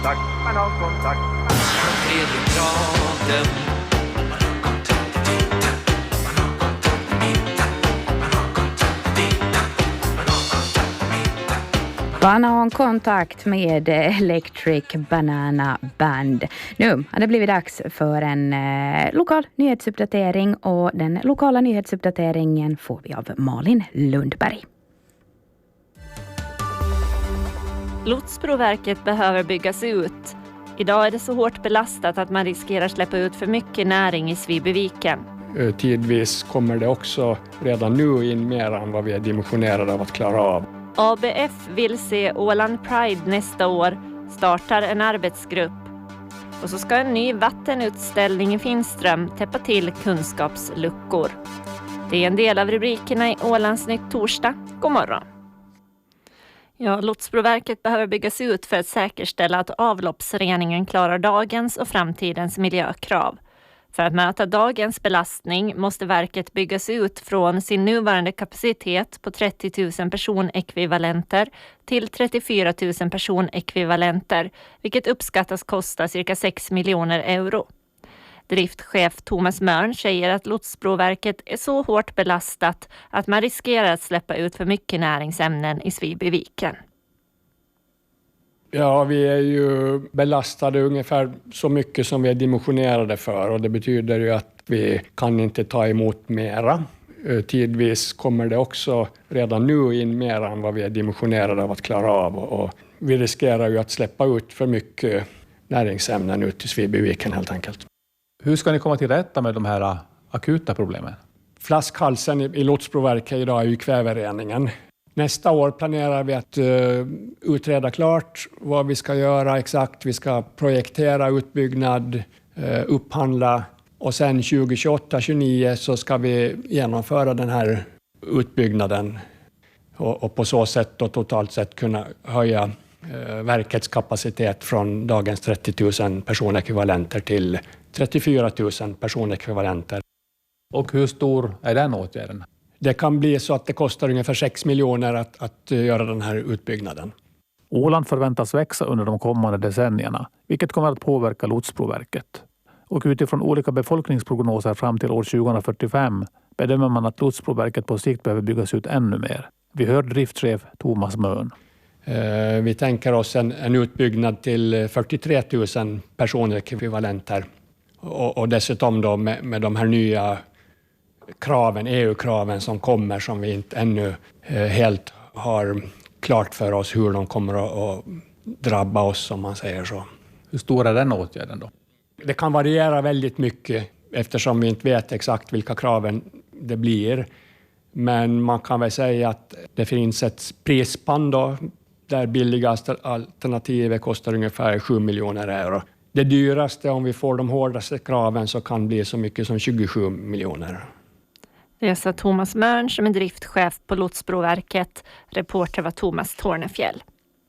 Man har kontakt. Tredje graden. Banankontakt med Electric Banana Band. Nu har det blivit dags för en lokal nyhetsuppdatering, och den lokala nyhetsuppdateringen får vi av Malin Lundberg. Lotsbroverket behöver byggas ut. Idag är det så hårt belastat att man riskerar släppa ut för mycket näring i Svibyviken. Tidvis kommer det också redan nu in mer än vad vi är dimensionerade av att klara av. ABF vill se Åland Pride nästa år, startar en arbetsgrupp. Och så ska en ny vattenutställning i Finström täppa till kunskapsluckor. Det är en del av rubrikerna i Ålands Nytt torsdag. God morgon. Ja, Lotsbroverket behöver byggas ut för att säkerställa att avloppsreningen klarar dagens och framtidens miljökrav. För att möta dagens belastning måste verket byggas ut från sin nuvarande kapacitet på 30 000 personekvivalenter till 34 000 personekvivalenter, vilket uppskattas kosta cirka 6 miljoner euro. Driftchef Thomas Mörn säger att Lotsbroverket är så hårt belastat att man riskerar att släppa ut för mycket näringsämnen i Svibyviken. Ja, vi är ju belastade ungefär så mycket som vi är dimensionerade för, och det betyder ju att vi kan inte ta emot mera. Tidvis kommer det också redan nu in mer än vad vi är dimensionerade av att klara av, och vi riskerar ju att släppa ut för mycket näringsämnen ut i Svibyviken helt enkelt. Hur ska ni komma till rätta med de här akuta problemen? Flaskhalsen i Lotsbroverket idag är ju kvävereningen. Nästa år planerar vi att utreda klart vad vi ska göra exakt. Vi ska projektera utbyggnad, upphandla, och sen 2028-29 så ska vi genomföra den här utbyggnaden och på så sätt då totalt sett kunna höja verkets kapacitet från dagens 30 000 personekvivalenter till 34 000 personekvivalenter. Och hur stor är den åtgärden? Det kan bli så att det kostar ungefär 6 miljoner att göra den här utbyggnaden. Åland förväntas växa under de kommande decennierna, vilket kommer att påverka Lotsbroverket. Och utifrån olika befolkningsprognoser fram till år 2045 bedömer man att Lotsbroverket på sikt behöver byggas ut ännu mer. Vi hör driftchef Thomas Mörn. Vi tänker oss en utbyggnad till 43 000 personekvivalenter. Och dessutom då med de här nya kraven, EU-kraven som kommer, som vi inte ännu helt har klart för oss hur de kommer att drabba oss, om man säger så. Hur stor är den åtgärden då? Det kan variera väldigt mycket eftersom vi inte vet exakt vilka kraven det blir. Men man kan väl säga att det finns ett prisspann då, där billigaste alternativet kostar ungefär 7 miljoner euro. Det dyraste, om vi får de hårdaste kraven, så kan bli så mycket som 27 miljoner. Det sa Thomas Mörn som är driftchef på Lotsbroverket. Reporter var Thomas Tornefjäll.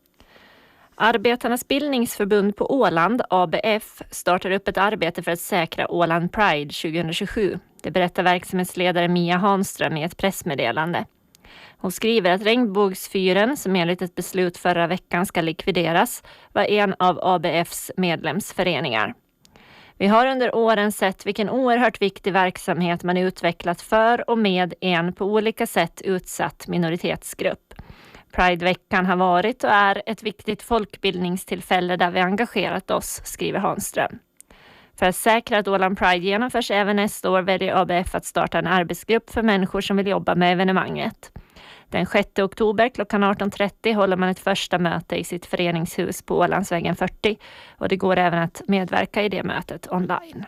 Arbetarnas bildningsförbund på Åland, ABF, startar upp ett arbete för att säkra Åland Pride 2027. Det berättar verksamhetsledare Mia Hanström i ett pressmeddelande. Hon skriver att Regnbågsfyren, som enligt ett beslut förra veckan ska likvideras, var en av ABFs medlemsföreningar. Vi har under åren sett vilken oerhört viktig verksamhet man utvecklat för och med en på olika sätt utsatt minoritetsgrupp. Prideveckan har varit och är ett viktigt folkbildningstillfälle där vi engagerat oss, skriver Hanström. För att säkra att Åland Pride genomförs även nästa år väljer ABF att starta en arbetsgrupp för människor som vill jobba med evenemanget. Den 6 oktober klockan 18.30 håller man ett första möte i sitt föreningshus på Ålandsvägen 40, och det går även att medverka i det mötet online.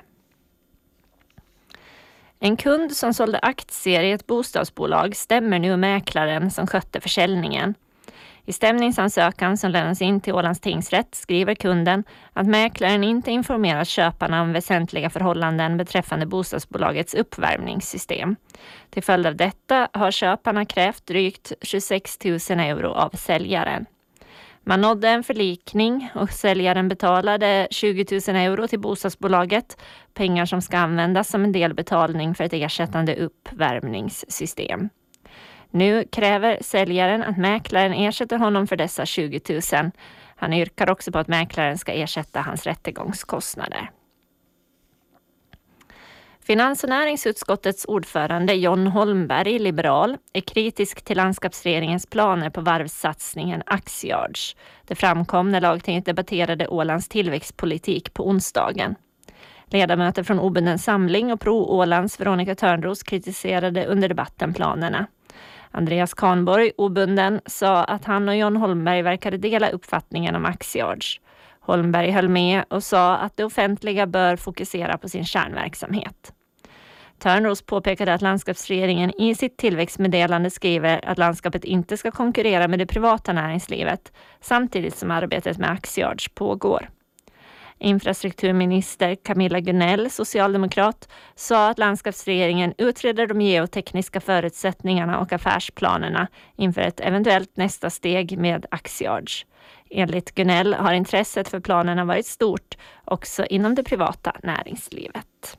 En kund som sålde aktier i ett bostadsbolag stämmer nu mäklaren som skötte försäljningen. I stämningsansökan som lämnas in till Ålands tingsrätt skriver kunden att mäklaren inte informerat köparna om väsentliga förhållanden beträffande bostadsbolagets uppvärmningssystem. Till följd av detta har köparna krävt drygt 26 000 euro av säljaren. Man nådde en förlikning och säljaren betalade 20 000 euro till bostadsbolaget, pengar som ska användas som en delbetalning för ett ersättande uppvärmningssystem. Nu kräver säljaren att mäklaren ersätter honom för dessa 20 000. Han yrkar också på att mäklaren ska ersätta hans rättegångskostnader. Finans- och näringsutskottets ordförande John Holmberg, liberal, är kritisk till landskapsregeringens planer på varvssatsningen Axiards. Det framkom när lagtinget debatterade Ålands tillväxtpolitik på onsdagen. Ledamöter från Obunden samling och Pro-Ålands Veronica Törnros kritiserade under debatten planerna. Andreas Kahnborg, Obunden, sa att han och John Holmberg verkade dela uppfattningen om Axiards. Holmberg höll med och sa att det offentliga bör fokusera på sin kärnverksamhet. Törnros påpekade att landskapsregeringen i sitt tillväxtmeddelande skriver att landskapet inte ska konkurrera med det privata näringslivet samtidigt som arbetet med Axiards pågår. Infrastrukturminister Camilla Gunnell, socialdemokrat, sa att landskapsregeringen utreder de geotekniska förutsättningarna och affärsplanerna inför ett eventuellt nästa steg med Axiards. Enligt Gunnell har intresset för planerna varit stort också inom det privata näringslivet.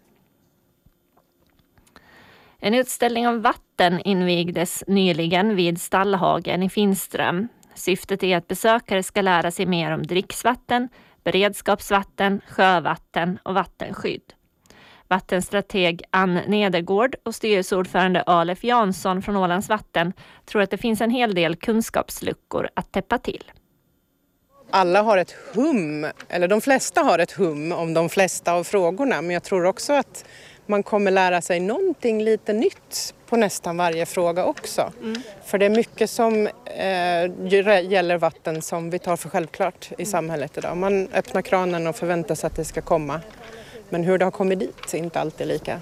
En utställning om vatten invigdes nyligen vid Stallhagen i Finström. Syftet är att besökare ska lära sig mer om dricksvatten, beredskapsvatten, sjövatten och vattenskydd. Vattenstrateg Ann Nedergård och styrelseordförande Alef Jansson från Ålands vatten tror att det finns en hel del kunskapsluckor att täppa till. Alla har ett hum, eller de flesta har ett hum om de flesta av frågorna, men jag tror också att man kommer lära sig någonting lite nytt på nästan varje fråga också. För det är mycket som gäller vatten som vi tar för självklart i samhället idag. Man öppnar kranen och förväntar sig att det ska komma. Men hur det har kommit dit är inte alltid lika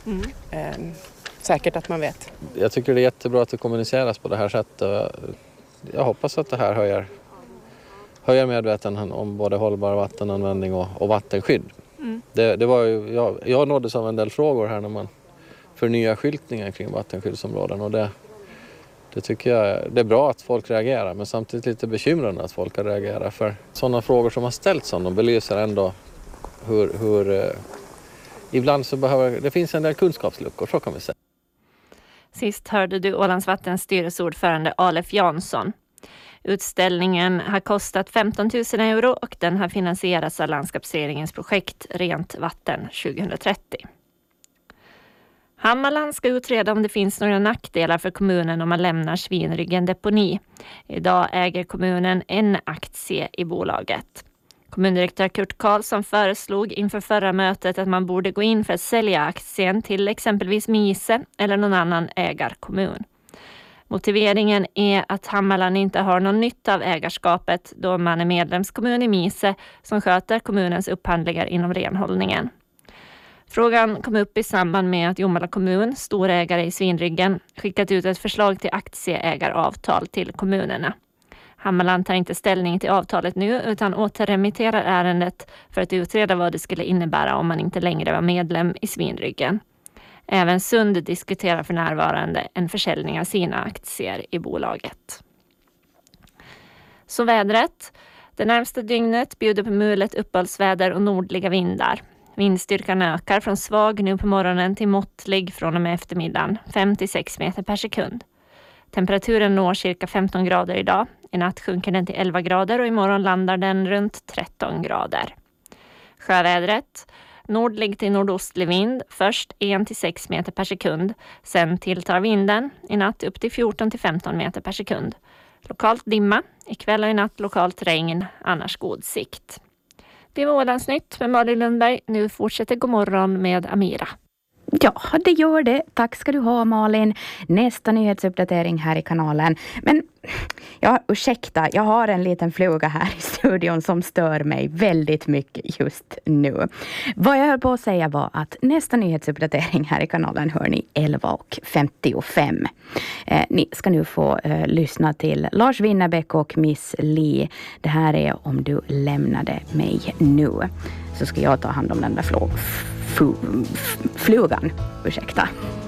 säkert att man vet. Jag tycker det är jättebra att det kommuniceras på det här sättet. Jag hoppas att det här höjer medvetenheten om både hållbar vattenanvändning och vattenskydd. Det var ju, jag nåddes av en del frågor här när man förnyar skyltningen kring vattenskyddsområden, och det tycker jag det är bra att folk reagerar, men samtidigt lite bekymrande att folk reagerar, för sådana frågor som har ställts om de belyser ändå hur ibland så behöver det finns en del kunskapsluckor, så kan vi säga. Sist hörde du Ålands vattens styrelseordförande Alef Jansson. Utställningen har kostat 15 000 euro och den har finansierats av landskapsregeringens projekt Rent vatten 2030. Hammarland ska utreda om det finns några nackdelar för kommunen om man lämnar Svinryggen deponi. Idag äger kommunen en aktie i bolaget. Kommundirektör Kurt Karlsson föreslog inför förra mötet att man borde gå in för att sälja aktien till exempelvis Mise eller någon annan ägarkommun. Motiveringen är att Hammarland inte har någon nytta av ägarskapet då man är medlemskommun i Mise som sköter kommunens upphandlingar inom renhållningen. Frågan kom upp i samband med att Jomala kommun, storägare i Svinryggen, skickat ut ett förslag till aktieägaravtal till kommunerna. Hammarland tar inte ställning till avtalet nu utan återremitterar ärendet för att utreda vad det skulle innebära om man inte längre var medlem i Svinryggen. Även Sund diskuterar för närvarande en försäljning av sina aktier i bolaget. Så vädret. Det närmaste dygnet bjuder på mulet uppehållsväder och nordliga vindar. Vindstyrkan ökar från svag nu på morgonen till måttlig från och med eftermiddagen, 5-6 meter per sekund. Temperaturen når cirka 15 grader idag. I natt sjunker den till 11 grader och imorgon landar den runt 13 grader. Sjövädret. Nordlig till nordostlig vind, först 1-6 meter per sekund. Sen tilltar vinden, i natt upp till 14-15 meter per sekund. Lokalt dimma, ikväll och i natt lokalt regn, annars god sikt. Det var Ålandsnytt med Malin Lundberg. Nu fortsätter Godmorgon med Amira. Ja, det gör det. Tack ska du ha, Malin. Nästa nyhetsuppdatering här i kanalen. Men ja, ursäkta, jag har en liten fluga här i studion som stör mig väldigt mycket just nu. Vad jag höll på att säga var att nästa nyhetsuppdatering här i kanalen hör ni 11:55. Ni ska nu få lyssna till Lars Winnerbäck och Miss Li. Det här är Om du lämnade mig nu. Så ska jag ta hand om den där flugan. Ursäkta.